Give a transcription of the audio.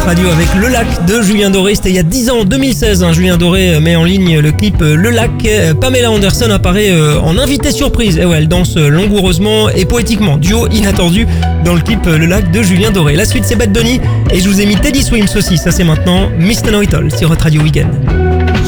Radio avec Le Lac de Julien Doré. C'était il y a 10 ans, en 2016. Julien Doré met en ligne le clip Le Lac. Pamela Anderson apparaît en invitée surprise. Et ouais, elle danse langoureusement et poétiquement. Duo inattendu dans le clip Le Lac de Julien Doré. La suite, c'est Bad Bunny. Et je vous ai mis Teddy Swims aussi. Ça, c'est maintenant Mr. Know It All sur Hot Radio Weekend.